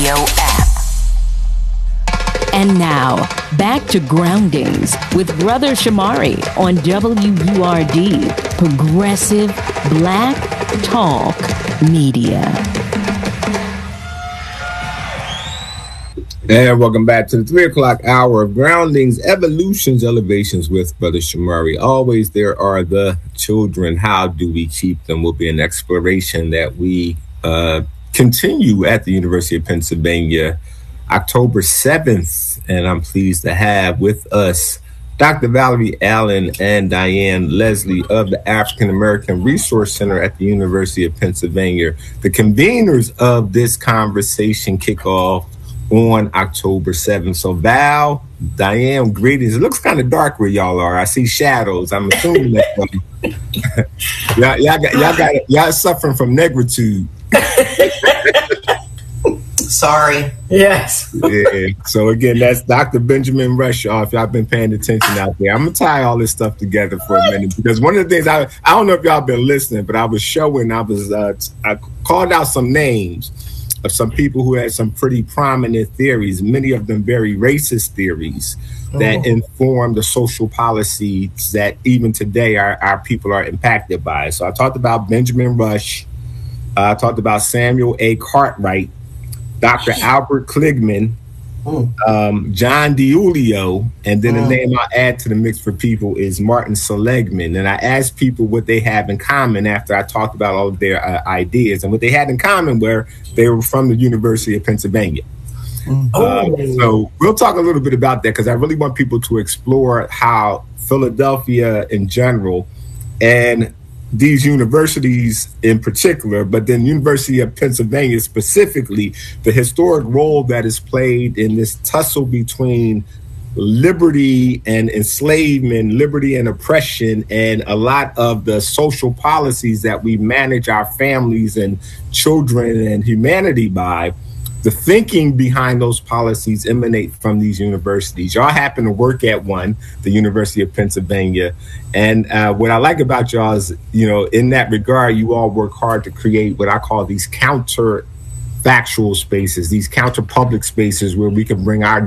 Radio app. And now, back to Groundings with Brother Shamari on WURD, Progressive Black Talk Media. And welcome back to the 3 o'clock hour of Groundings, Evolutions, Elevations with Brother Shamari. Always there are the children. How do we keep them? Will be an exploration that we continue at the University of Pennsylvania, October 7th. And I'm pleased to have with us Dr. Valerie Allen and Diane Leslie of the African American Resource Center at the University of Pennsylvania. The conveners of this conversation kick off on October 7th. So Val, Diane, greetings. It looks kind of dark where y'all are. I see shadows. I'm assuming that y'all suffering from negritude. Sorry. Yes. Yeah. So again, that's Dr. Benjamin Rushaw. If y'all been paying attention out there, I'm gonna tie all this stuff together for a minute, because one of the things I don't know if y'all been listening, but I was showing, I called out some names of some people who had some pretty prominent theories, many of them very racist theories that inform the social policies that even today our people are impacted by. So I talked about Benjamin Rush, I talked about Samuel A. Cartwright, Dr. Albert Kligman, John DiIulio, and then the name I'll add to the mix for people is Martin Seligman. And I asked people what they have in common after I talked about all of their ideas. And what they had in common were they were from the University of Pennsylvania. So we'll talk a little bit about that, because I really want people to explore how Philadelphia in general and these universities in particular, but then University of Pennsylvania specifically, the historic role that is played in this tussle between liberty and enslavement, liberty and oppression, and a lot of the social policies that we manage our families and children and humanity by. The thinking behind those policies emanate from these universities. Y'all happen to work at one, the University of Pennsylvania. And what I like about y'all is, in that regard, you all work hard to create what I call these counter factual spaces, these counter public spaces where we can bring our